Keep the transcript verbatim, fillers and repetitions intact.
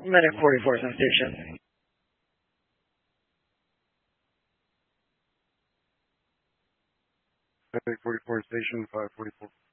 Medic forty-four is on station. Medic forty-four station five forty-four.